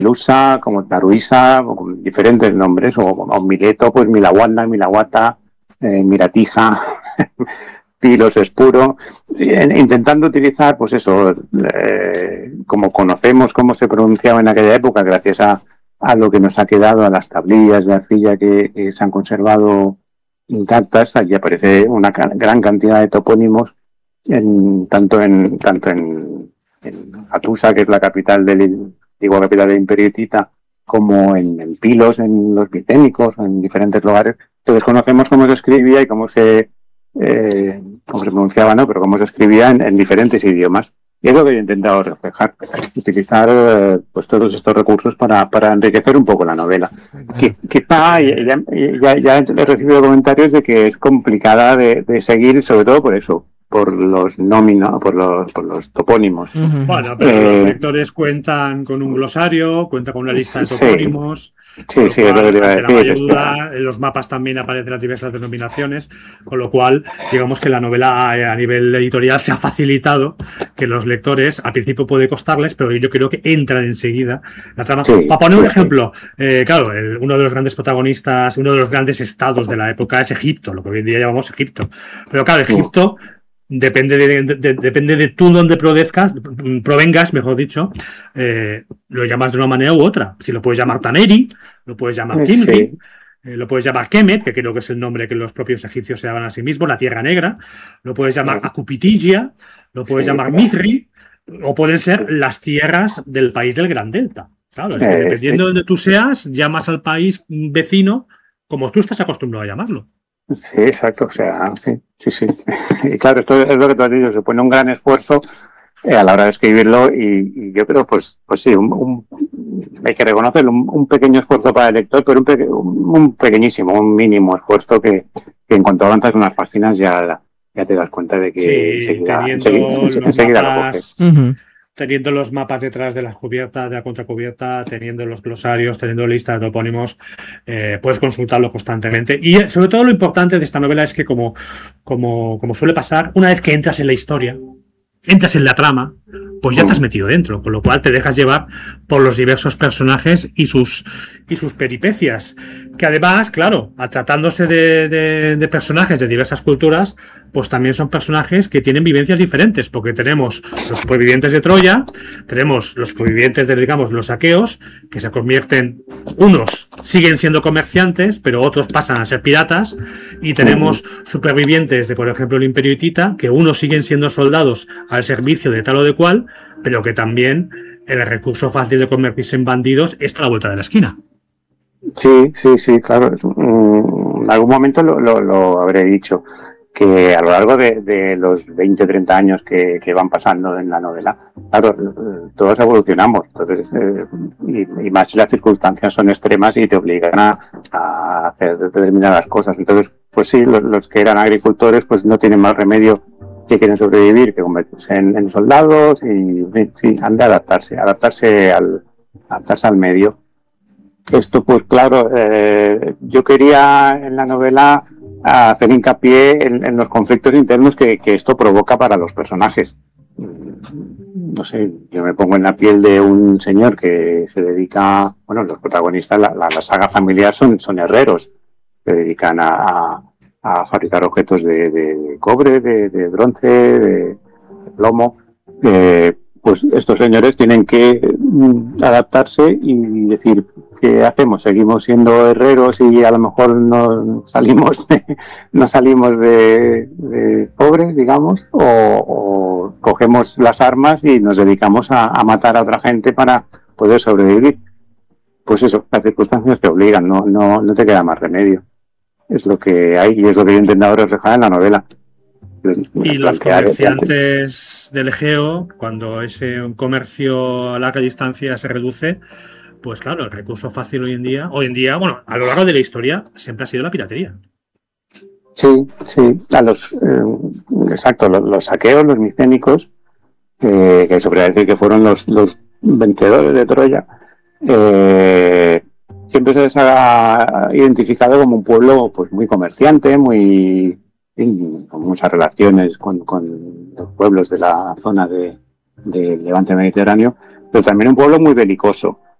Lusa, como Taruisa, o con diferentes nombres, o Mileto, pues Milawanda, Milawata, Miratija, Pilos Espuro, intentando utilizar, pues eso, como conocemos cómo se pronunciaba en aquella época, gracias a lo que nos ha quedado, a las tablillas de arcilla que se han conservado intactas. Allí aparece una gran cantidad de topónimos, en Atusa, que es la capital antigua capital del Imperio Hitita, como en Pilos, en los micénicos, en diferentes lugares. Entonces conocemos cómo se escribía y cómo se pronunciaba, ¿no? Pero cómo se escribía en diferentes idiomas. Y es lo que yo he intentado reflejar, utilizar pues todos estos recursos para enriquecer un poco la novela. Quizá ya he recibido comentarios de que es complicada de seguir, sobre todo por eso, por los por los topónimos. Uh-huh. Bueno, pero los lectores cuentan con un glosario, cuentan con una lista de topónimos. Sí, sí, es lo que te iba a decir. La mayor duda, en los mapas también aparecen las diversas denominaciones, con lo cual, digamos que la novela a nivel editorial se ha facilitado que los lectores, al principio puede costarles, pero yo creo que entran enseguida. La trama. Sí, para poner un ejemplo, claro, uno de los grandes protagonistas, uno de los grandes estados de la época es Egipto, lo que hoy en día llamamos Egipto. Pero claro, Egipto depende de tú donde provengas, mejor dicho, lo llamas de una manera u otra. Si lo puedes llamar Taneri, lo puedes llamar Timri, lo puedes llamar Kemet, que creo que es el nombre que los propios egipcios se daban a sí mismos, la Tierra Negra, lo puedes llamar Acupitigia, lo puedes llamar Mithri, o pueden ser las tierras del país del Gran Delta. Claro, es que dependiendo de donde tú seas, llamas al país vecino como tú estás acostumbrado a llamarlo. Sí, exacto, o sea, sí. Y claro, esto es lo que tú has dicho, se pone un gran esfuerzo a la hora de escribirlo y yo creo, pues sí, hay que reconocerlo, un pequeño esfuerzo para el lector, pero un pequeñísimo, un mínimo esfuerzo que en cuanto avanzas unas páginas ya te das cuenta de que enseguida lo coges. Uh-huh. Teniendo los mapas detrás de la cubierta, de la contracubierta, teniendo los glosarios, teniendo lista de topónimos, puedes consultarlo constantemente. Y sobre todo lo importante de esta novela es que, como suele pasar, una vez que entras en la historia, entras en la trama, pues ya te has metido dentro, con lo cual te dejas llevar por los diversos personajes y sus peripecias, que además, claro, tratándose de personajes de diversas culturas, pues también son personajes que tienen vivencias diferentes, porque tenemos los supervivientes de Troya, tenemos los supervivientes de, digamos, los aqueos, que se convierten, unos siguen siendo comerciantes, pero otros pasan a ser piratas, y tenemos supervivientes de, por ejemplo, el Imperio Hitita, que unos siguen siendo soldados al servicio de tal o de cual, pero que también el recurso fácil de convertirse en bandidos está a la vuelta de la esquina. Sí, claro. En algún momento lo habré dicho, que a lo largo de los 20, 30 años que van pasando en la novela, claro, todos evolucionamos, entonces y más si las circunstancias son extremas y te obligan a hacer determinadas cosas. Entonces, pues sí, los que eran agricultores pues no tienen más remedio que quieren sobrevivir, que convertirse en soldados y sí, han de adaptarse al medio. Esto, pues claro, yo quería en la novela hacer hincapié en los conflictos internos que esto provoca para los personajes. No sé, yo me pongo en la piel de un señor que se dedica, bueno, los protagonistas, la saga familiar son herreros, se dedican a fabricar objetos de cobre, de bronce, de plomo. Pues estos señores tienen que adaptarse y decir, ¿qué hacemos? ¿Seguimos siendo herreros y a lo mejor no salimos de pobres, digamos? ¿O cogemos las armas y nos dedicamos a matar a otra gente para poder sobrevivir? Pues eso, las circunstancias te obligan, no te queda más remedio. Es lo que hay y es lo que yo he intentado reflejar en la novela. Y los comerciantes del Egeo, cuando ese comercio a larga distancia se reduce, pues claro, el recurso fácil hoy en día, bueno, a lo largo de la historia siempre ha sido la piratería. Sí, exacto, los saqueos, los micénicos, que se podría decir que fueron los vencedores de Troya, siempre se les ha identificado como un pueblo pues muy comerciante, con muchas relaciones con los pueblos de la zona del Levante Mediterráneo, pero también un pueblo muy belicoso.